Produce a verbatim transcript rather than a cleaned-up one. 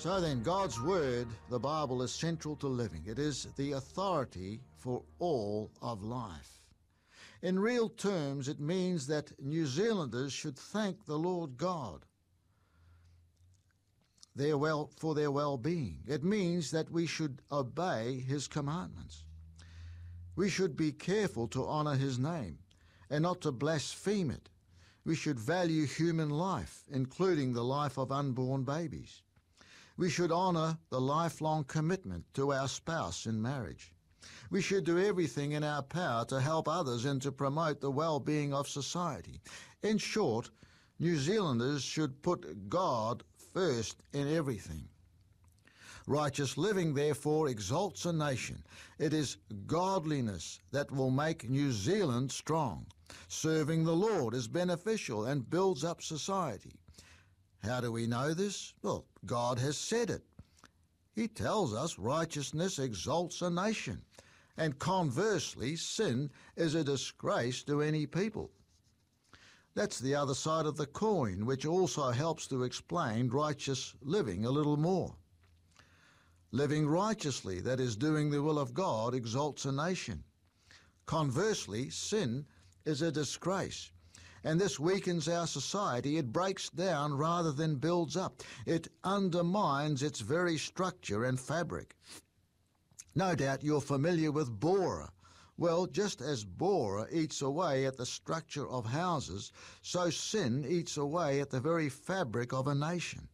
So then, God's Word, the Bible, is central to living. It is the authority for all of life. In real terms, it means that New Zealanders should thank the Lord God their well, for their well-being. It means that we should obey His commandments. We should be careful to honour His name and not to blaspheme it. We should value human life, including the life of unborn babies. We should honour the lifelong commitment to our spouse in marriage. We should do everything in our power to help others and to promote the well-being of society. In short, New Zealanders should put God first in everything. Righteous living, therefore, exalts a nation. It is godliness that will make New Zealand strong. Serving the Lord is beneficial and builds up society. How do we know this? Well, God has said it. He tells us righteousness exalts a nation, and conversely, sin is a disgrace to any people. That's the other side of the coin, which also helps to explain righteous living a little more. Living righteously, that is, doing the will of God, exalts a nation. Conversely, sin is a disgrace. And this weakens our society. It breaks down rather than builds up. It undermines its very structure and fabric. No doubt you're familiar with Borer. Well, just as Borer eats away at the structure of houses, so sin eats away at the very fabric of a nation.